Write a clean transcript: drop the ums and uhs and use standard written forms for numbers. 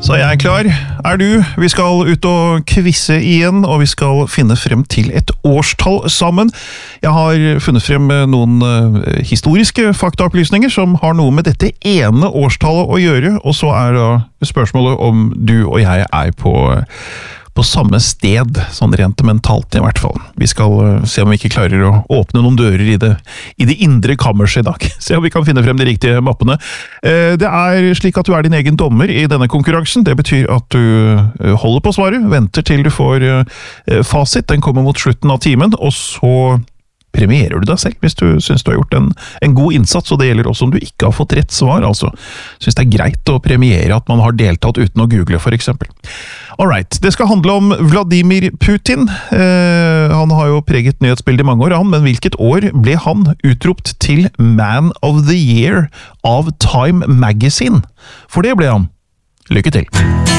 Så jeg klar. Du? Vi skal ut og kvisse igjen, og vi skal finne frem til et årstall sammen. Jeg har funnet frem noen historiske faktaopplysninger som har noe med dette ene årstallet å gjøre, og så da spørsmålet om du og jeg på samme sted, sånn rent mentalt i hvert fall. Vi skal se om vi ikke klarer å åpne noen dører i det indre kammerset i dag. Se om vi kan finne frem de riktige mappene. Det slik at du din egen dommer i denne konkurransen. Det betyr at du holder på svaret, venter til du får fasit. Den kommer mot slutten av timen, og så premierer du deg selv hvis du synes du har gjort en god innsats, og det gjelder også om du ikke har fått rett svar, altså. Synes det greit å premiere at man har deltatt uten å google, for eksempel. Alright, det skal handle om Vladimir Putin. Han har jo preget nyhetsbildet i mange år, men hvilket år ble han utropt til Man of the Year av Time Magazine? For det ble han. Lykke til!